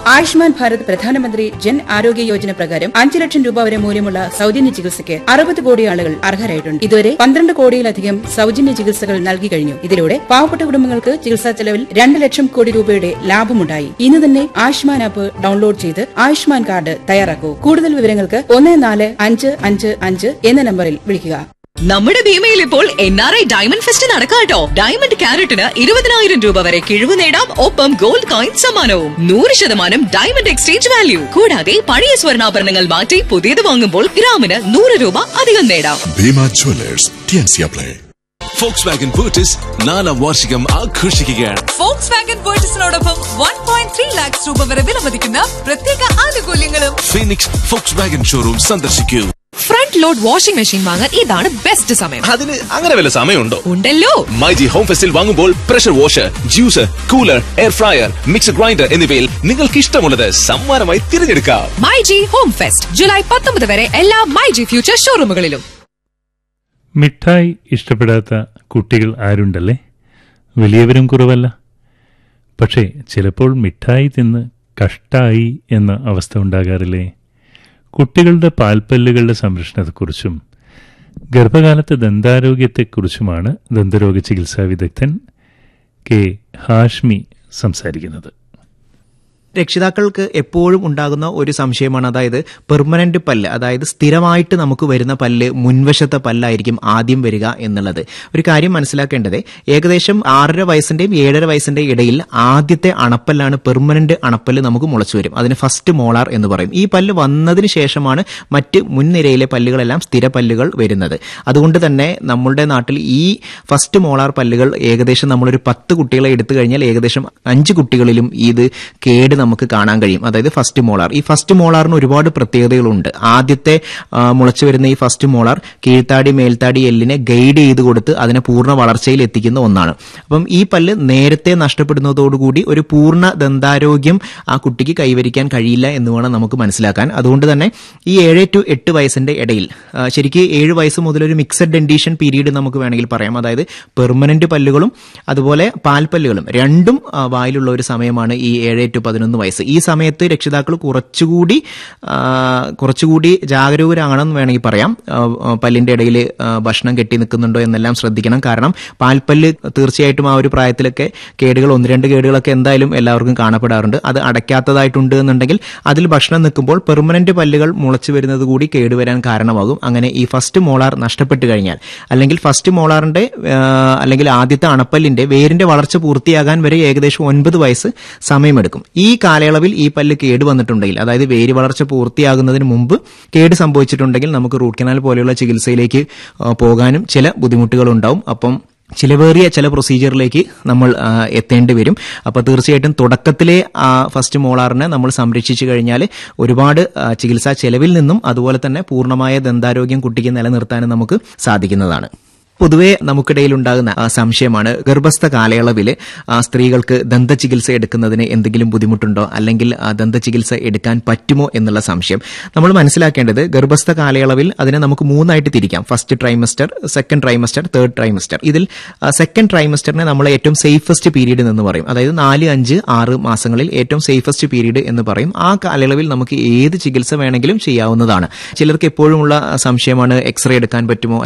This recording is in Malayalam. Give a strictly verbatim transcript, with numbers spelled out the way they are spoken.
ആയുഷ്മാൻ ഭാരത് പ്രധാനമന്ത്രി ജൻ ആരോഗ്യ യോജന പ്രകാരം അഞ്ച് ലക്ഷം രൂപ വരെ മൂല്യമുള്ള സൌജന്യ ചികിത്സയ്ക്ക് അറുപത് കോടി ആളുകൾ അർഹരായിട്ടുണ്ട്. ഇതുവരെ പന്ത്രണ്ട് കോടിയിലധികം സൌജന്യ ചികിത്സകൾ നൽകി കഴിഞ്ഞു. ഇതിലൂടെ പാവപ്പെട്ട കുടുംബങ്ങൾക്ക് ചികിത്സാ ചെലവിൽ രണ്ട് ലക്ഷം കോടി രൂപയുടെ ലാഭമുണ്ടായി. ഇന്ന് തന്നെ ആയുഷ്മാൻ ആപ്പ് ഡൌൺലോഡ് ചെയ്ത് ആയുഷ്മാൻ കാർഡ് തയ്യാറാക്കൂ. കൂടുതൽ വിവരങ്ങൾക്ക് ഒന്ന് നാല് അഞ്ച് അഞ്ച് അഞ്ച് എന്ന നമ്പറിൽ വിളിക്കുക. നമ്മുടെ ഭീമയിൽ ഇപ്പോൾ N R I diamond fest നടക്കാട്ടോ. Diamond ക്യാരറ്റിന് ഇരുപതിനായിരം രൂപ വരെ കിഴിവ് നേടാം. ഒപ്പം ഗോൾഡ് കോയിൻ സമ്മാനവും. നൂറ് ശതമാനം ഡയമണ്ട് എക്സ്ചേഞ്ച് വാല്യൂ. കൂടാതെ പഴയ സ്വർണ്ണാഭരണങ്ങൾ മാറ്റി പുതിയത് വാങ്ങുമ്പോൾ ഗ്രാമിന് നൂറ് രൂപ അധികം നേടാം. Bhima Jewellers T&C apply. Volkswagen Virtus നാലാം വാർഷികം ആഘോഷിക്കുകയാണ്. Volkswagen Virtusനോടൊപ്പം one point three lakhs രൂപ വരെ വിലമതിക്കുന്ന പ്രത്യേക ആനുകൂല്യങ്ങളും. ഫീനിക്സ് Volkswagen ഷോറൂം സന്ദർശിക്കൂ. ഫ്രണ്ട് ലോഡ് വാഷിംഗ് മെഷീൻ വാങ്ങാൻ ഇതാണ് ബെസ്റ്റ് സമയം. അതിന് അങ്ങനെ വല്ല സമയമുണ്ടോ? ഉണ്ടല്ലോ. മൈജി ഹോം ഫെസ്റ്റിൽ വാങ്ങുമ്പോൾ pressure washer, juicer, cooler, air fryer, mixer grinder എന്നിവയിൽ നിങ്ങൾക്ക് ഇഷ്ടമുള്ളത് സമ്മാനമായി തിരഞ്ഞെടുക്കാം. മൈജി ഹോം ഫെസ്റ്റ് ജൂലൈ പത്തൊമ്പത് വരെ എല്ലാ മൈജി ഫ്യൂച്ചർ ഷോറൂമുകളിലും. മിഠായി ഇഷ്ടപ്പെടാത്ത കുട്ടികൾ ആരുണ്ടല്ലേ? വലിയവരും കുറവല്ല. പക്ഷേ ചിലപ്പോൾ മിഠായി തിന്ന് കഷ്ടായി എന്ന അവസ്ഥ ഉണ്ടാകാറില്ലേ? കുട്ടികളുടെ പാൽപ്പല്ലുകളുടെ സംരക്ഷണത്തെക്കുറിച്ചും ഗർഭകാലത്തെ ദന്താരോഗ്യത്തെക്കുറിച്ചുമാണ് ദന്തരോഗ ചികിത്സാ വിദഗ്ധൻ കെ ഹാഷ്മി സംസാരിക്കുന്നത്. രക്ഷിതാക്കൾക്ക് എപ്പോഴും ഉണ്ടാകുന്ന ഒരു സംശയമാണ്, അതായത് പെർമനന്റ് പല്ല്, അതായത് സ്ഥിരമായിട്ട് നമുക്ക് വരുന്ന പല്ല് മുൻവശത്തെ പല്ലായിരിക്കും ആദ്യം വരിക എന്നുള്ളത്. ഒരു കാര്യം മനസ്സിലാക്കേണ്ടത്, ഏകദേശം ആറര വയസ്സിന്റെയും ഏഴര വയസ്സിന്റെയും ഇടയിൽ ആദ്യത്തെ അണപ്പല്ലാണ് പെർമനന്റ് അണപ്പല്ല് നമുക്ക് മുളച്ചു വരും. അതിന് ഫസ്റ്റ് മോളാർ എന്ന് പറയും. ഈ പല്ല് വന്നതിന് ശേഷമാണ് മറ്റ് മുൻനിരയിലെ പല്ലുകളെല്ലാം സ്ഥിര പല്ലുകൾ വരുന്നത്. അതുകൊണ്ട് തന്നെ നമ്മളുടെ നാട്ടിൽ ഈ ഫസ്റ്റ് മോളാർ പല്ലുകൾ ഏകദേശം നമ്മളൊരു പത്ത് കുട്ടികളെ എടുത്തു കഴിഞ്ഞാൽ ഏകദേശം അഞ്ച് കുട്ടികളിലും ഇത് കേട് നമുക്ക് കാണാൻ കഴിയും. അതായത് ഫസ്റ്റ് മോളാർ. ഈ ഫസ്റ്റ് മോളാറിന് ഒരുപാട് പ്രത്യേകതകളുണ്ട്. ആദ്യത്തെ മുളച്ചു വരുന്ന ഈ ഫസ്റ്റ് മോളാർ കീഴ്ത്താടി മേൽത്താടി എല്ലിനെ ഗൈഡ് ചെയ്ത് കൊടുത്ത് അതിനെ പൂർണ്ണ വളർച്ചയിൽ എത്തിക്കുന്ന ഒന്നാണ്. അപ്പം ഈ പല്ല് നേരത്തെ നഷ്ടപ്പെടുന്നതോടുകൂടി ഒരു പൂർണ്ണ ദന്താരോഗ്യം ആ കുട്ടിക്ക് കൈവരിക്കാൻ കഴിയില്ല എന്ന് വേണം നമുക്ക് മനസ്സിലാക്കാൻ. അതുകൊണ്ട് തന്നെ ഈ ഏഴ് ടു എട്ട് വയസ്സിന്റെ ഇടയിൽ, ശരിക്കും ഏഴ് വയസ്സ് മുതൽ ഒരു മിക്സഡ് ഡെന്റീഷൻ പീരീഡ് നമുക്ക് വേണമെങ്കിൽ പറയാം. അതായത് പെർമനന്റ് പല്ലുകളും അതുപോലെ പാൽപ്പല്ലുകളും രണ്ടും വായിലുള്ള ഒരു സമയമാണ് ഈ ഏഴ് ടു പതിനൊന്ന് വയസ്സ്. ഈ സമയത്ത് രക്ഷിതാക്കൾ കുറച്ചുകൂടി കുറച്ചുകൂടി ജാഗരൂകരാണെന്ന് വേണമെങ്കിൽ പറയാം. പല്ലിന്റെ ഇടയിൽ ഭക്ഷണം കെട്ടി നിൽക്കുന്നുണ്ടോ എന്നെല്ലാം ശ്രദ്ധിക്കണം. കാരണം പാൽപ്പല്ല് തീർച്ചയായിട്ടും ആ ഒരു പ്രായത്തിലൊക്കെ കേടുകൾ, ഒന്ന് രണ്ട് കേടുകളൊക്കെ എന്തായാലും എല്ലാവർക്കും കാണപ്പെടാറുണ്ട്. അത് അടയ്ക്കാത്തതായിട്ടുണ്ട് എന്നുണ്ടെങ്കിൽ അതിൽ ഭക്ഷണം നിൽക്കുമ്പോൾ പെർമനന്റ് പല്ലുകൾ മുളച്ചു വരുന്നത് കൂടി കേടുവരാൻ കാരണമാകും. അങ്ങനെ ഈ ഫസ്റ്റ് മോളാർ നഷ്ടപ്പെട്ടു കഴിഞ്ഞാൽ, അല്ലെങ്കിൽ ഫസ്റ്റ് മോളാറിന്റെ അല്ലെങ്കിൽ ആദ്യത്തെ അണപ്പല്ലിന്റെ വേരിന്റെ വളർച്ച പൂർത്തിയാകാൻ വരെ ഏകദേശം ഒൻപത് വയസ്സ് സമയമെടുക്കും. ഈ കാലയളവിൽ ഈ പല്ല് കേട് വന്നിട്ടുണ്ടെങ്കിൽ, അതായത് വേര് വളർച്ച പൂർത്തിയാകുന്നതിന് മുമ്പ് കേട് സംഭവിച്ചിട്ടുണ്ടെങ്കിൽ നമുക്ക് റൂട്ട് കനാൽ പോലെയുള്ള ചികിത്സയിലേക്ക് പോകാനും ചില ബുദ്ധിമുട്ടുകൾ ഉണ്ടാവും. അപ്പം ചിലവേറിയ ചില പ്രൊസീജിയറിലേക്ക് നമ്മൾ എത്തേണ്ടി വരും. അപ്പോൾ തീർച്ചയായിട്ടും തുടക്കത്തിലെ ഫസ്റ്റ് മോളാറിനെ നമ്മൾ സംരക്ഷിച്ചു കഴിഞ്ഞാൽ ഒരുപാട് ചികിത്സാ ചെലവിൽ നിന്നും അതുപോലെ തന്നെ പൂർണ്ണമായ ദന്താരോഗ്യം കുട്ടിക്ക് നിലനിർത്താനും നമുക്ക് സാധിക്കുന്നതാണ്. പൊതുവെ നമുക്കിടയിൽ ഉണ്ടാകുന്ന സംശയമാണ്, ഗർഭസ്ഥ കാലയളവിൽ സ്ത്രീകൾക്ക് ദന്തചികിത്സ എടുക്കുന്നതിന് എന്തെങ്കിലും ബുദ്ധിമുട്ടുണ്ടോ, അല്ലെങ്കിൽ ദന്തചികിത്സ എടുക്കാൻ പറ്റുമോ എന്നുള്ള സംശയം. നമ്മൾ മനസ്സിലാക്കേണ്ടത്, ഗർഭസ്ഥ കാലയളവിൽ അതിനെ നമുക്ക് മൂന്നായിട്ട് തിരിക്കാം. First trimester, second trimester, third trimester. ഇതിൽ സെക്കൻഡ് ട്രൈമസ്റ്ററിനെ നമ്മൾ ഏറ്റവും സേഫസ്റ്റ് പീരീഡ് എന്ന് പറയും. അതായത് നാല് അഞ്ച് ആറ് മാസങ്ങളിൽ ഏറ്റവും സേഫസ്റ്റ് പീരീഡ് എന്ന് പറയും. ആ കാലയളവിൽ നമുക്ക് ഏത് ചികിത്സ വേണമെങ്കിലും ചെയ്യാവുന്നതാണ്. ചിലർക്ക് എപ്പോഴുമുള്ള സംശയമാണ്, എക്സ്റേ എടുക്കാൻ പറ്റുമോ